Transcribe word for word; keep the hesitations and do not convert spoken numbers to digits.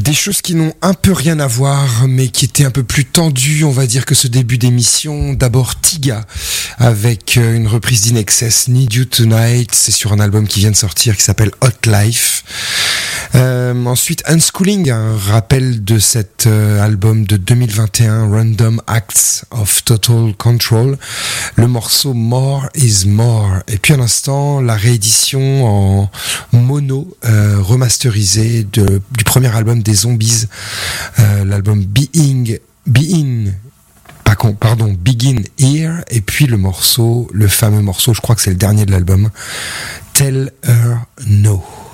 Des choses qui n'ont un peu rien à voir, mais qui étaient un peu plus tendues, on va dire, que ce début d'émission. D'abord Tiga, avec une reprise d'In Excess, Need You Tonight. C'est sur un album qui vient de sortir, qui s'appelle Hot Life. Euh, ensuite Unschooling, un rappel de cet euh, album de deux mille vingt et un, Random Acts of Total Control, le morceau More is More. Et puis à l'instant, la réédition en mono euh, remasterisée de, du premier album des Zombies, euh, l'album Being Being pas con, pardon Begin Here, et puis le morceau, le fameux morceau, je crois que c'est le dernier de l'album, Tell Her No.